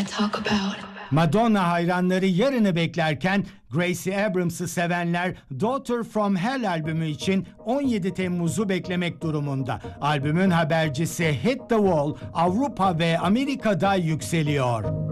talk about. Madonna hayranları yarını beklerken Gracie Abrams'ı sevenler Daughter From Hell albümü için 17 Temmuz'u beklemek durumunda. Albümün habercisi Hit the Wall Avrupa ve Amerika'da yükseliyor.